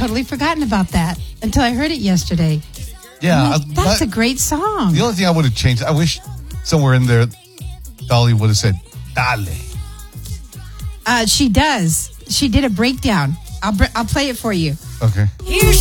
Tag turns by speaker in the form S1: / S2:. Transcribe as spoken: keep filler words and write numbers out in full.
S1: totally forgotten about that until I heard it yesterday.
S2: Yeah.
S1: Like, that's
S2: I,
S1: a great song.
S2: The only thing I would have changed, I wish somewhere in there, Dolly would have said, Dale.
S1: Uh, she does. She did a breakdown. I'll, br- I'll play it for you.
S2: Okay.
S3: Here's